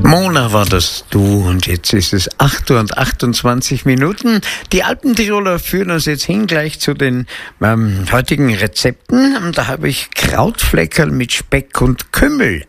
Mona war das Du und jetzt ist es 8 Uhr und 28 Minuten. Die Alpentiroler führen uns jetzt hin gleich zu den heutigen Rezepten. Da habe ich Krautfleckerl mit Speck und Kümmel